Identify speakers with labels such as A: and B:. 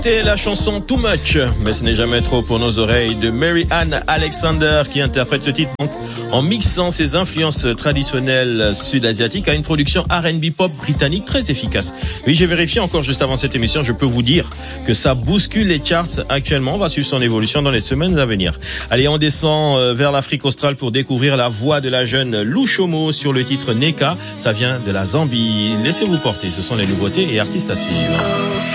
A: C'est la chanson Too Much, mais ce n'est jamais trop pour nos oreilles de Mary Ann Alexander qui interprète ce titre donc en mixant ses influences traditionnelles sud-asiatiques à une production R&B pop britannique très efficace. Oui, j'ai vérifié encore juste avant cette émission, je peux vous dire que ça bouscule les charts actuellement. On va suivre son évolution dans les semaines à venir. Allez, on descend vers l'Afrique australe pour découvrir la voix de la jeune Lou Chomo sur le titre Neka. Ça vient de la Zambie. Laissez-vous porter, ce sont les nouveautés et artistes à suivre.